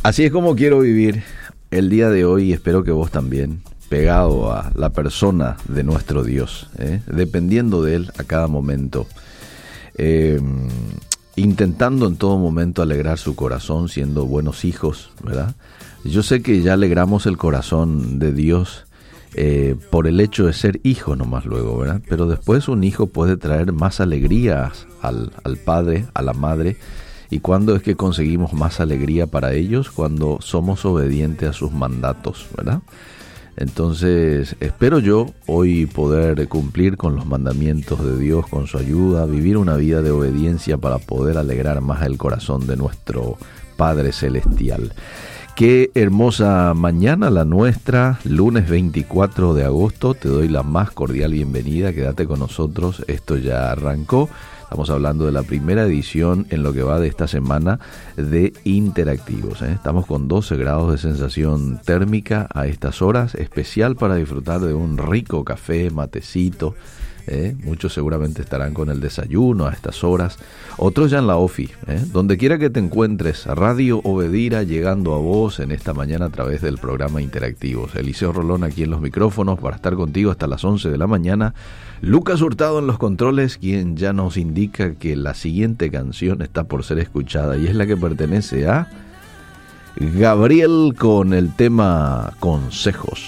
Así es como quiero vivir el día de hoy y espero que vos también, pegado a la persona de nuestro Dios, dependiendo de Él a cada momento, intentando en todo momento alegrar su corazón, siendo buenos hijos, ¿verdad? Yo sé que ya alegramos el corazón de Dios por el hecho de ser hijo nomás luego, ¿verdad? Pero después un hijo puede traer más alegrías al padre, a la madre. ¿Y cuándo es que conseguimos más alegría para ellos? Cuando somos obedientes a sus mandatos, ¿verdad? Entonces, espero yo hoy poder cumplir con los mandamientos de Dios, con su ayuda, vivir una vida de obediencia para poder alegrar más el corazón de nuestro Padre Celestial. Qué hermosa mañana la nuestra, lunes 24 de agosto. Te doy la más cordial bienvenida, quédate con nosotros, esto ya arrancó. Estamos hablando de la primera edición en lo que va de esta semana de Interactivos. Estamos con 12 grados de sensación térmica a estas horas, especial para disfrutar de un rico café, matecito. Muchos seguramente estarán con el desayuno a estas horas, otros ya en la ofi. Donde quiera que te encuentres, Radio Obedira llegando a vos en esta mañana a través del programa Interactivos. Eliseo Rolón aquí en los micrófonos para estar contigo hasta las 11 de la mañana. Lucas Hurtado en los controles, quien ya nos indica que la siguiente canción está por ser escuchada y es la que pertenece a Gabriel con el tema Consejos.